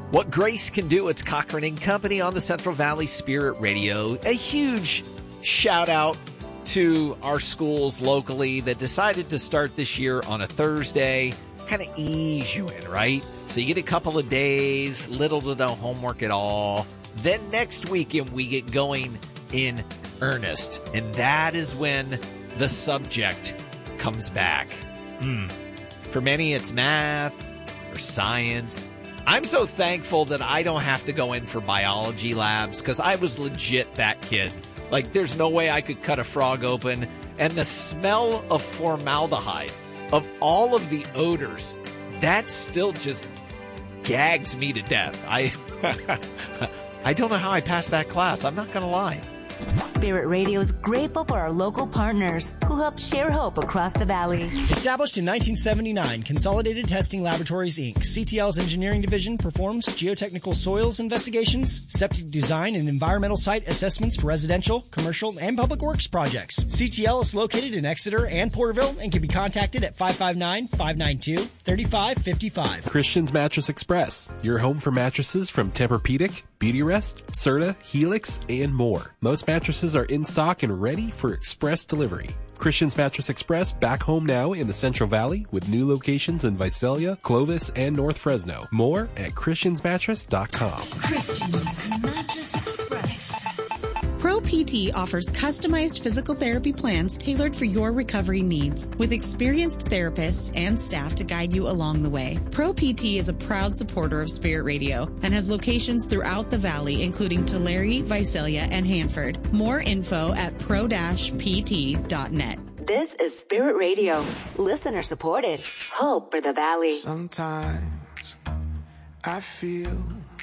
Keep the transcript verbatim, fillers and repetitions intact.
What Grace Can Do. It's Cochran and Company on the Central Valley Spirit Radio. A huge shout out to our schools locally that decided to start this year on a Thursday. Kind of ease you in, right? So you get a couple of days, little to no homework at all. Then next weekend we get going in earnest. And that is when the subject comes back. Hmm. For many, it's math or science. I'm so thankful that I don't have to go in for biology labs because I was legit that kid. Like, there's no way I could cut a frog open. And the smell of formaldehyde, of all of the odors, that still just gags me to death. I, I don't know how I passed that class. I'm not going to lie. Spirit Radio is grateful for our local partners who help share hope across the valley. Established in nineteen seventy-nine, Consolidated Testing Laboratories, Incorporated, C T L's engineering division performs geotechnical soils investigations, septic design, and environmental site assessments for residential, commercial, and public works projects. C T L is located in Exeter and Porterville and can be contacted at five five nine, five nine two, three five five five. Christian's Mattress Express, your home for mattresses from Tempur-Pedic, Beautyrest, Serta, Helix, and more. Most mattresses are in stock and ready for express delivery. Christian's Mattress Express back home now in the Central Valley with new locations in Visalia, Clovis, and North Fresno. More at christians mattress dot com. Christian's Mattress Express. Pro P T offers customized physical therapy plans tailored for your recovery needs with experienced therapists and staff to guide you along the way. Pro P T is a proud supporter of Spirit Radio and has locations throughout the valley, including Tulare, Visalia, and Hanford. More info at pro P T dot net. This is Spirit Radio, listener supported. Hope for the valley. Sometimes I feel